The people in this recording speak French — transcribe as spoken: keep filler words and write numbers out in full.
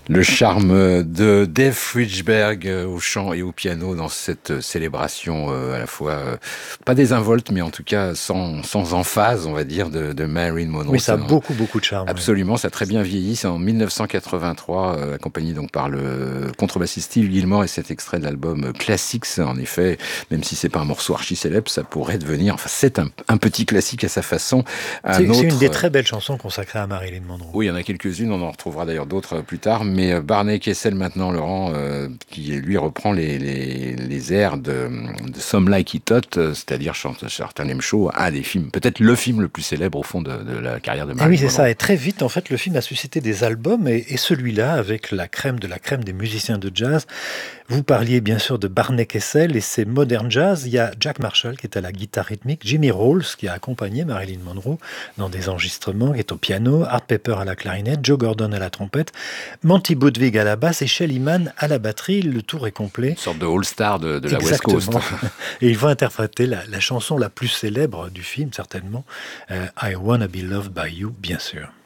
Le charme de Dave Frishberg au chant et au piano dans cette célébration euh, à la fois, euh, pas désinvolte, mais en tout cas sans, sans emphase, on va dire, de, de Marilyn Monroe. Oui, ça a C'est un, beaucoup, beaucoup de charme. Oui. absolument, ça a très bien vieilli. C'est en dix-neuf cent quatre-vingt-trois, euh, accompagné donc par le contrebassiste Steve Gilmore et cet extrait de l'album Classics. En effet, même si c'est pas un morceau archi célèbre, ça pourrait devenir, enfin c'est un, un petit classique à sa façon. Un C'est, autre, c'est une des très belles chansons consacrées à Marilyn Monroe. oui, il y en a quelques-unes, on en retrouvera d'ailleurs d'autres plus tard, mais Barney Kessel maintenant, Laurent, euh, qui lui reprend les, les, les airs de, de Some Like It Hot, c'est-à-dire chante Charlton Show, un des films, peut-être le film le plus célèbre au fond de, de la carrière de Et Marilyn oui, c'est Monroe. ça. Et très vite, en fait, le film a suscité des albums et, et celui-là, avec la crème de la crème des musiciens de jazz. Vous parliez bien sûr de Barney Kessel et ses modern jazz. Il y a Jack Marshall qui est à la guitare rythmique, Jimmy Rolls qui a accompagné Marilyn Monroe dans des enregistrements, qui est au piano, Art Pepper à la clarinette, Joe Gordon à la trompette, Monty Budwig à la basse et Shelly Manne à la batterie. Le tour est complet. Une sorte de all-star de, de la Exactement. West Coast. Et il va interpréter la, la chanson la plus célèbre du film, certainement, euh, I Wanna Be Loved by You, bien sûr.